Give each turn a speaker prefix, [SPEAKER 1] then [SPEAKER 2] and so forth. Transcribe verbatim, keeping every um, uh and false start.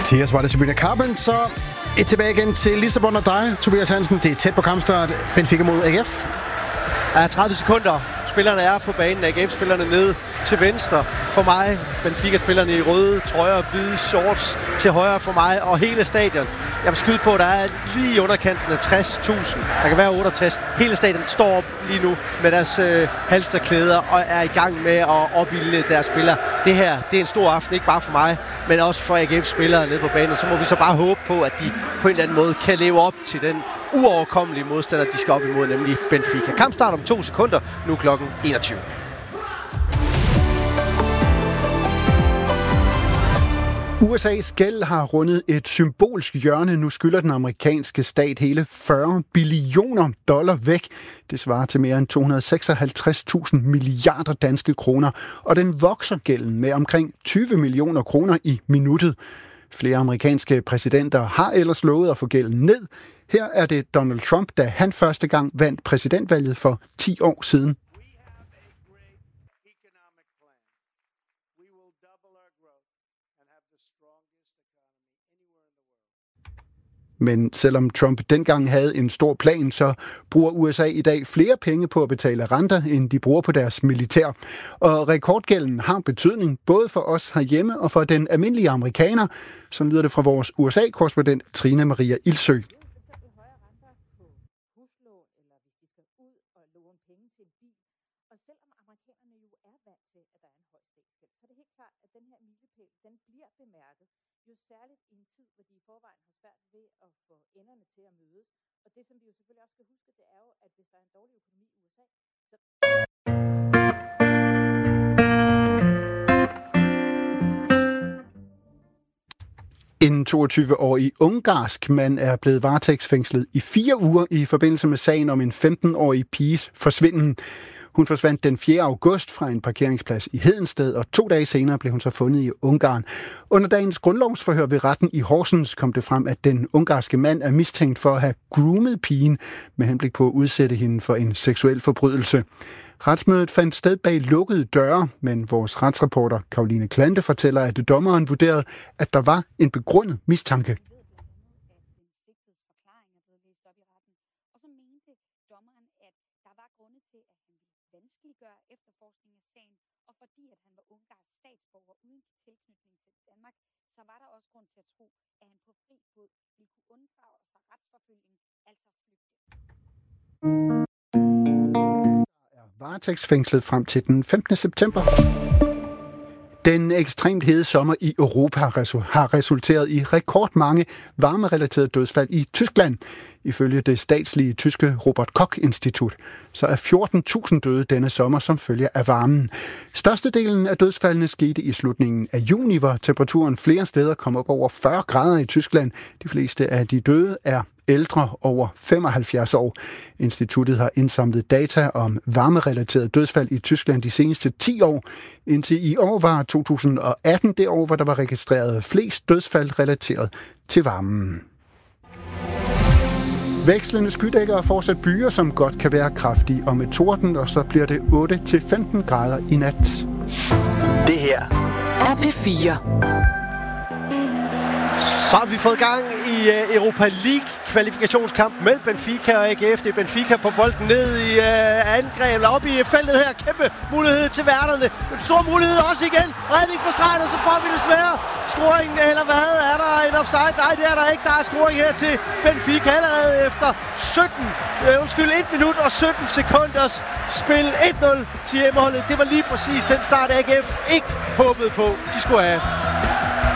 [SPEAKER 1] Mathias var det Sabrina Carpenter. Et tilbage igen til Lissabon og dig, Tobias Hansen. Det er tæt på kampstart. Benfica mod A G F.
[SPEAKER 2] Ja, tredive sekunder. Spillerne er på banen. A G F-spillerne nede til venstre for mig. Benfica-spillerne i røde trøjer og hvide shorts til højre for mig. Og hele stadion. Jeg vil skyde på, at der er lige i underkanten af tres tusind. Der kan være otteogtres. Hele stadion står op lige nu med deres øh, halsterklæder og er i gang med at opbilde deres spillere. Det her, det er en stor aften, ikke bare for mig, men også for A G F-spillere nede på banen. Så må vi så bare håbe på, at de på en eller anden måde kan leve op til den uoverkommelige modstander, de skal op imod, nemlig Benfica. Kampstart om to sekunder, nu klokken enogtyve.
[SPEAKER 1] U S A's gæld har rundet et symbolsk hjørne. Nu skylder den amerikanske stat hele fyrre billioner dollar væk. Det svarer til mere end to hundrede og seksoghalvtreds tusind milliarder danske kroner. Og den vokser gælden med omkring tyve millioner kroner i minuttet. Flere amerikanske præsidenter har ellers lovet at få gælden ned. Her er det Donald Trump, da han første gang vandt præsidentvalget for ti år siden. Men selvom Trump dengang havde en stor plan, så bruger U S A i dag flere penge på at betale renter, end de bruger på deres militær. Og rekordgælden har betydning både for os herhjemme og for den almindelige amerikaner, som lyder det fra vores U S A-korrespondent Trine Maria Ilsø.
[SPEAKER 3] Jo særligt i en tid, hvor de i forvejen har svært ved at få enderne til at mødes. Og det, som vi jo selvfølgelig også skal huske, det er jo, at hvis der er en dårlig økonomi i U S A, så...
[SPEAKER 1] En toogtyve-årig ungarsk mand er blevet varetægtsfængslet i fire uger i forbindelse med sagen om en femten-årig piges forsvinden. Hun forsvandt den fjerde august fra en parkeringsplads i Hedensted, og to dage senere blev hun så fundet i Ungarn. Under dagens grundlovsforhør ved retten i Horsens kom det frem, at den ungarske mand er mistænkt for at have groomet pigen med henblik på at udsætte hende for en seksuel forbrydelse. Retsmødet fandt sted bag lukkede døre, men vores retsreporter Karoline Klante fortæller, at dommeren vurderede, at der var en begrundet mistanke.
[SPEAKER 3] Vanskeliggøre efterforskning af sagen, og fordi at han var ungarsk statsborger uden tilknytning til Danmark, så var der også grund til at tro, at han på fri fod ville kunne unddrage sig retsforfølgning, altså flygte.
[SPEAKER 1] Der er varetægtsfængslet frem til den femtende september. Den ekstremt hede sommer i Europa har resulteret i rekordmange varmerelaterede dødsfald i Tyskland. Ifølge det statslige tyske Robert Koch-institut, så er fjorten tusind døde denne sommer som følge af varmen. Størstedelen af dødsfaldene skete i slutningen af juni, hvor temperaturen flere steder kom op over fyrre grader i Tyskland. De fleste af de døde er ældre over femoghalvfjerds år. Instituttet har indsamlet data om varmerelaterede dødsfald i Tyskland de seneste ti år. Indtil i år var to tusind og atten det år, hvor der var registreret flest dødsfald relateret til varmen. Vekslende skydækker og fortsat byer, som godt kan være kraftige, og med torden, og så bliver det otte til femten grader i nat.
[SPEAKER 4] Det her er P fire.
[SPEAKER 2] Så har vi fået gang i uh, Europa League kvalifikationskamp mellem Benfica og A G F. Det er Benfica på bolden ned i uh, angreb, eller op i feltet her. Kæmpe mulighed til værterne. En stor mulighed også igen. Redning på stregen, og så får vi desværre scoring, eller hvad? Er der en offside? Nej, det er der ikke. Der er scoring her til Benfica allerede efter sytten, uh, undskyld, et minut og sytten sekunders spil. et nul til hjemmeholdet. Det var lige præcis den start, A G F ikke håbede på, de skulle have.